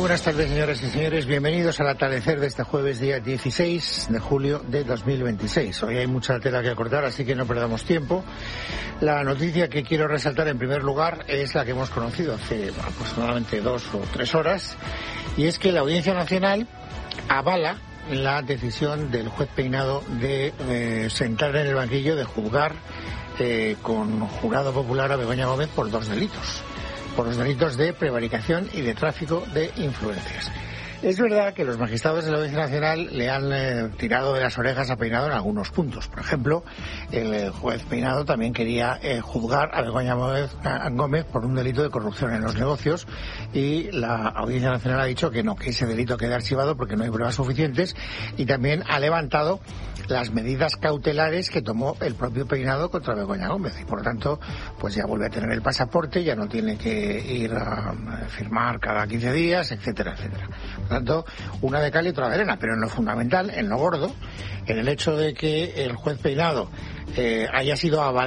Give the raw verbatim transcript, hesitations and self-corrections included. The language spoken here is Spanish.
buenas tardes, señoras y señores. Bienvenidos al atardecer de este jueves, día dieciséis de julio de dos mil veintiséis. Hoy hay mucha tela que cortar, así que no perdamos tiempo. La noticia que quiero resaltar en primer lugar es la que hemos conocido hace aproximadamente dos o tres horas, y es que la Audiencia Nacional avala la decisión del juez Peinado de eh, sentar en el banquillo, de juzgar eh, con jurado popular a Begoña Gómez por dos delitos. por los delitos de prevaricación y de tráfico de influencias. Es verdad que los magistrados de la Audiencia Nacional le han eh, tirado de las orejas a Peinado en algunos puntos. Por ejemplo, el eh, juez Peinado también quería eh, juzgar a Begoña Gómez por un delito de corrupción en los negocios, y la Audiencia Nacional ha dicho que no, que ese delito queda archivado porque no hay pruebas suficientes, y también ha levantado las medidas cautelares que tomó el propio Peinado contra Begoña Gómez, y por lo tanto pues ya vuelve a tener el pasaporte, ya no tiene que ir a firmar cada quince días, etcétera, etcétera. Por lo tanto, una de cal y otra de arena, pero en lo fundamental, en lo gordo, en el hecho de que el juez Peinado eh, haya sido avalado